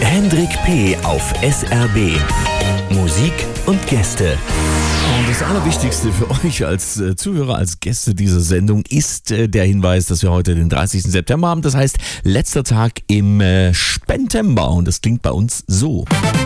Hendrik P. auf SRB. Musik und Gäste. Und das Allerwichtigste für euch als Zuhörer, als Gäste dieser Sendung ist der Hinweis, dass wir heute den 30. September haben. Das heißt, letzter Tag im Spentember. Und das klingt bei uns so.